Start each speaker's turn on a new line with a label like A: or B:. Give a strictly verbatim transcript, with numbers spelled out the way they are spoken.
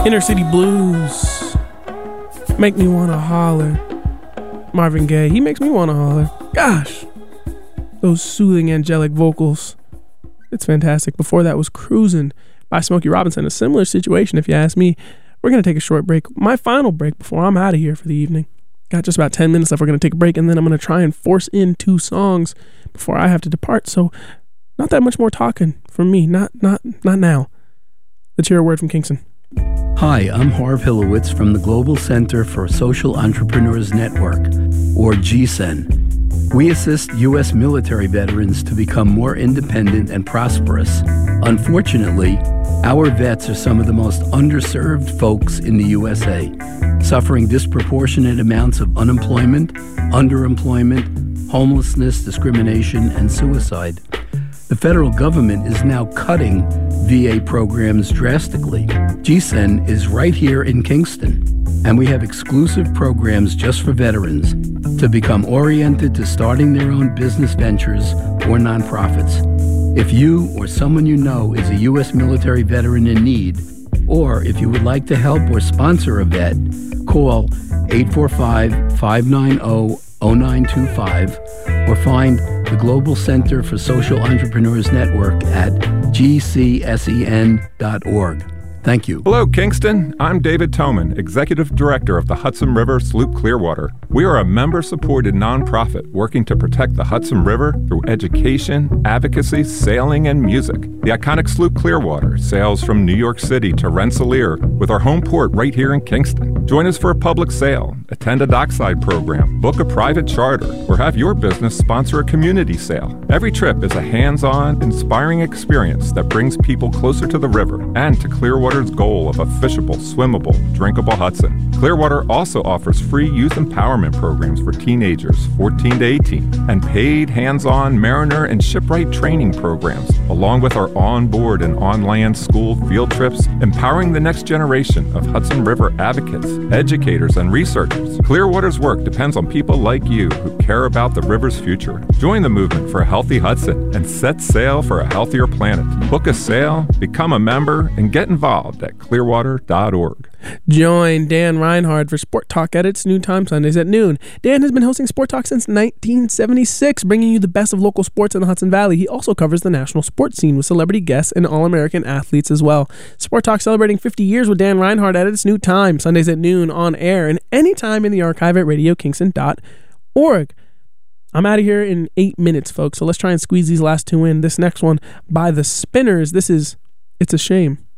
A: Inner City Blues. Make me wanna holler. Marvin Gaye, he makes me wanna holler. Gosh, those soothing angelic vocals. It's fantastic. Before that was Cruisin' by Smokey Robinson. A similar situation, if you ask me. We're going to take a short break. My final break before I'm out of here for the evening. Got just about ten minutes left. We're going to take a break, and then I'm going to try and force in two songs before I have to depart. So not that much more talking from me. Not not not now. Let's hear a word from Kingston.
B: Hi, I'm Harv Hilowitz from the Global Center for Social Entrepreneurs Network, or G C E N. We assist U S military veterans to become more independent and prosperous. Unfortunately, our vets are some of the most underserved folks in the U S A, suffering disproportionate amounts of unemployment, underemployment, homelessness, discrimination, and suicide. The federal government is now cutting V A programs drastically. G C E N is right here in Kingston, and we have exclusive programs just for veterans to become oriented to starting their own business ventures or nonprofits. If you or someone you know is a U S military veteran in need, or if you would like to help or sponsor a vet, call eight four five, five nine zero, zero nine two five or find the Global Center for Social Entrepreneurs Network at G C S E N dot org. Thank you.
C: Hello, Kingston. I'm David Toman, Executive Director of the Hudson River Sloop Clearwater. We are a member-supported nonprofit working to protect the Hudson River through education, advocacy, sailing, and music. The iconic Sloop Clearwater sails from New York City to Rensselaer with our home port right here in Kingston. Join us for a public sail, attend a dockside program, book a private charter, or have your business sponsor a community sail. Every trip is a hands-on, inspiring experience that brings people closer to the river and to Clearwater goal of a fishable, swimmable, drinkable Hudson. Clearwater also offers free youth empowerment programs for teenagers fourteen to eighteen and paid hands-on mariner and shipwright training programs, along with our on-board and on-land school field trips, empowering the next generation of Hudson River advocates, educators, and researchers. Clearwater's work depends on people like you who care about the river's future. Join the movement for a healthy Hudson and set sail for a healthier planet. Book a sail, become a member, and get involved at clearwater dot org.
A: Join Dan Reinhard for Sport Talk Edits, noon time Sundays at noon. Dan has been hosting Sport Talk since nineteen seventy-six, bringing you the best of local sports in the Hudson Valley. He also covers the national sports scene with celebrity guests and All-American athletes as well. Sport Talk celebrating fifty years with Dan Reinhard at its new time, Sundays at noon on air and anytime in the archive at radio kingston dot org. I'm out of here in eight minutes, folks, so let's try and squeeze these last two in. This next one by The Spinners. This is It's a Shame.